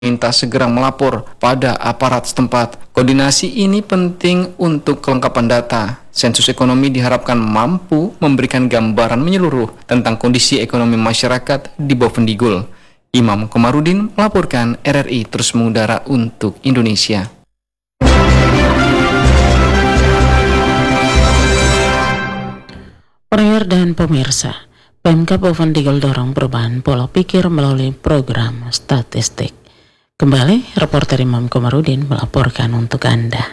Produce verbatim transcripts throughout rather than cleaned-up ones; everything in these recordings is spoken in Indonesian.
minta segera melapor pada aparat setempat. Koordinasi ini penting untuk kelengkapan data. Sensus ekonomi diharapkan mampu memberikan gambaran menyeluruh tentang kondisi ekonomi masyarakat di Bovendigul. Imam Komarudin melaporkan, R R I terus mengudara untuk Indonesia. Pendengar dan pemirsa, Pemkab Bovendigul dorong perubahan pola pikir melalui program statistik. Kembali, reporter Imam Komarudin melaporkan untuk Anda.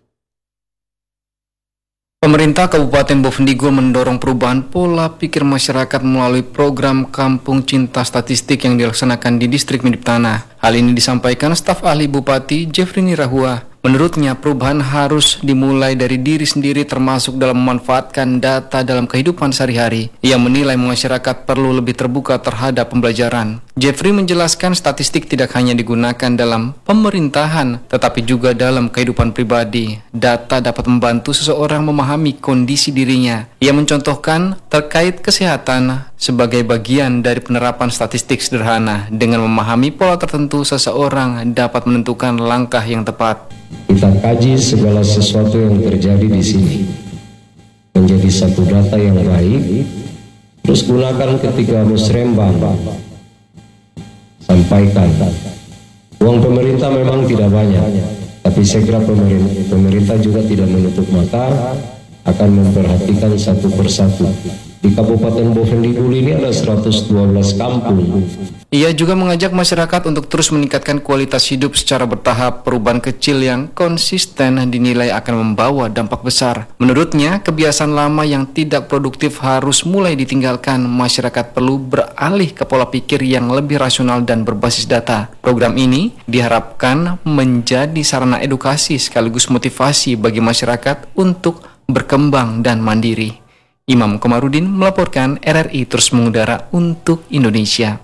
Pemerintah Kabupaten Bovendigul mendorong perubahan pola pikir masyarakat melalui program Kampung Cinta Statistik yang dilaksanakan di Distrik Midip Tanah. Hal ini disampaikan staf ahli Bupati Jeffrey Nirahua. Menurutnya, perubahan harus dimulai dari diri sendiri termasuk dalam memanfaatkan data dalam kehidupan sehari-hari. Ia menilai masyarakat perlu lebih terbuka terhadap pembelajaran. Jeffrey menjelaskan statistik tidak hanya digunakan dalam pemerintahan, tetapi juga dalam kehidupan pribadi. Data dapat membantu seseorang memahami kondisi dirinya. Ia mencontohkan terkait kesehatan sebagai bagian dari penerapan statistik sederhana. Dengan memahami pola tertentu, seseorang dapat menentukan langkah yang tepat. Kita kaji segala sesuatu yang terjadi di sini menjadi satu data yang baik, terus gunakan ketika musrembang, sampaikan. Uang pemerintah memang tidak banyak, tapi saya kira pemerintah, pemerintah juga tidak menutup mata akan memperhatikan satu persatu. Di Kabupaten Bovendigul ini ada seratus dua belas kampung. Ia juga mengajak masyarakat untuk terus meningkatkan kualitas hidup secara bertahap. Perubahan kecil yang konsisten dinilai akan membawa dampak besar. Menurutnya, kebiasaan lama yang tidak produktif harus mulai ditinggalkan. Masyarakat perlu beralih ke pola pikir yang lebih rasional dan berbasis data. Program ini diharapkan menjadi sarana edukasi sekaligus motivasi bagi masyarakat untuk berkembang dan mandiri. Imam Komarudin melaporkan, R R I terus mengudara untuk Indonesia.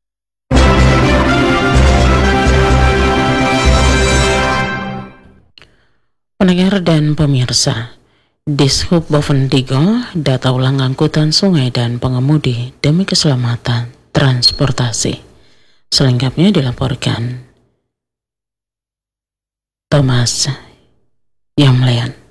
Pendengar dan pemirsa, Dishub Bovendigul data ulang angkutan sungai dan pengemudi demi keselamatan transportasi. Selengkapnya dilaporkan Thomas Yamlean.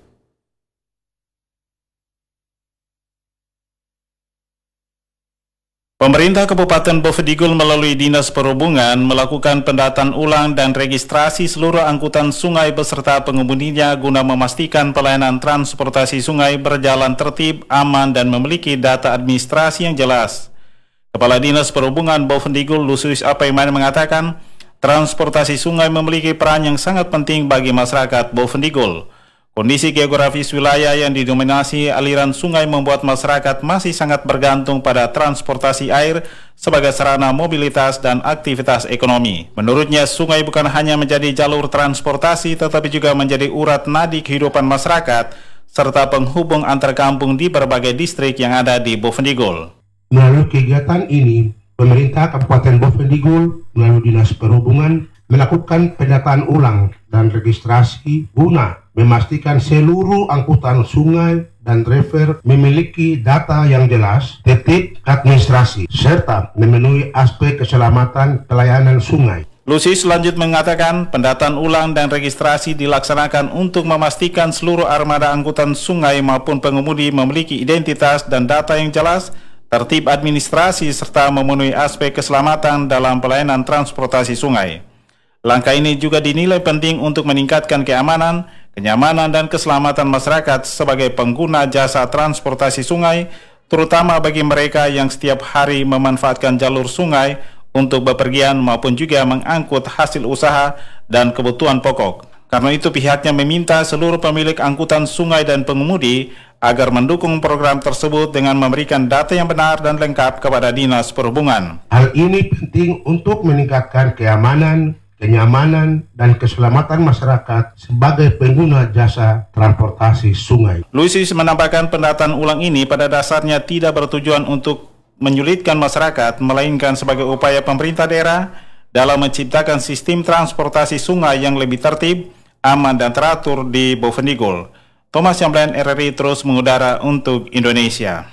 Pemerintah Kabupaten Bovendigul melalui Dinas Perhubungan melakukan pendataan ulang dan registrasi seluruh angkutan sungai beserta pengemudinya guna memastikan pelayanan transportasi sungai berjalan tertib, aman, dan memiliki data administrasi yang jelas. Kepala Dinas Perhubungan Bovendigul Lusius Apaiman mengatakan, transportasi sungai memiliki peran yang sangat penting bagi masyarakat Bovendigul. Kondisi geografis wilayah yang didominasi aliran sungai membuat masyarakat masih sangat bergantung pada transportasi air sebagai sarana mobilitas dan aktivitas ekonomi. Menurutnya, sungai bukan hanya menjadi jalur transportasi tetapi juga menjadi urat nadi kehidupan masyarakat serta penghubung antar kampung di berbagai distrik yang ada di Bovendigul. Melalui kegiatan ini, pemerintah Kabupaten Bovendigul melalui Dinas Perhubungan melakukan pendataan ulang dan registrasi guna memastikan seluruh angkutan sungai dan river memiliki data yang jelas, tertib administrasi, serta memenuhi aspek keselamatan pelayanan sungai. Lusius lanjut mengatakan, pendataan ulang dan registrasi dilaksanakan untuk memastikan seluruh armada angkutan sungai maupun pengemudi memiliki identitas dan data yang jelas, tertib administrasi, serta memenuhi aspek keselamatan dalam pelayanan transportasi sungai. Langkah ini juga dinilai penting untuk meningkatkan keamanan, kenyamanan, dan keselamatan masyarakat sebagai pengguna jasa transportasi sungai, terutama bagi mereka yang setiap hari memanfaatkan jalur sungai untuk bepergian maupun juga mengangkut hasil usaha dan kebutuhan pokok. Karena itu pihaknya meminta seluruh pemilik angkutan sungai dan pengemudi agar mendukung program tersebut dengan memberikan data yang benar dan lengkap kepada Dinas Perhubungan. Hal ini penting untuk meningkatkan keamanan, kenyamanan, dan keselamatan masyarakat sebagai pengguna jasa transportasi sungai. Lusius menambahkan pendataan ulang ini pada dasarnya tidak bertujuan untuk menyulitkan masyarakat, melainkan sebagai upaya pemerintah daerah dalam menciptakan sistem transportasi sungai yang lebih tertib, aman, dan teratur di Bovendigul. Thomas Yamlean, R R I terus mengudara untuk Indonesia.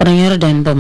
Pendengar dan pemirsa